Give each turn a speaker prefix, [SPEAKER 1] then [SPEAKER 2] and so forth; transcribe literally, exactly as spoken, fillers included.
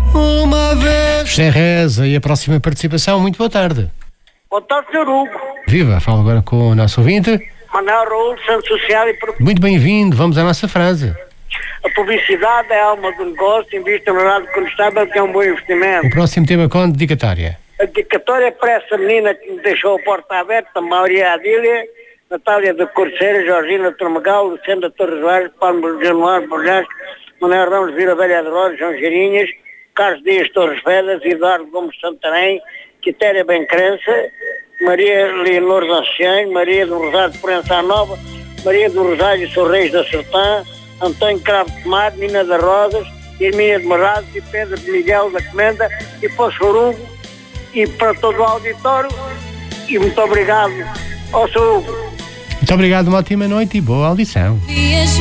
[SPEAKER 1] Uma vez. José Reza e a próxima participação. Muito boa tarde.
[SPEAKER 2] Boa tarde, senhor Hugo.
[SPEAKER 1] Viva, falo agora com o nosso ouvinte.
[SPEAKER 2] Manuel Raul, Centro Social e...
[SPEAKER 1] Muito bem-vindo, vamos à nossa frase.
[SPEAKER 2] A publicidade é a alma do negócio, invista no lado contestável, que é um bom investimento.
[SPEAKER 1] O próximo tema com dedicatória.
[SPEAKER 2] A dedicatória é para essa menina que me deixou a porta aberta, Maria Adília, Natália da Corceira, Georgina Tormegal, Luciana Torres Vaz, Palmo Januário Borjas, Manuel Ramos Vila Velha de Rosa, João Girinhas, Carlos Dias Torres Vedas, Eduardo Gomes Santarém, Quitéria Bencrença, Maria Leonor Anciães, Maria do Rosário de Proença Nova, Maria do Rosário e Sorreis da Sertã, Antônio Cravo de Mar, Nina das Rosas, Hermínia de Marrados e Pedro de Miguel da Comenda e para o senhor Hugo e para todo o auditório, e muito obrigado ao senhor Hugo.
[SPEAKER 1] Muito obrigado, uma ótima noite e boa audição.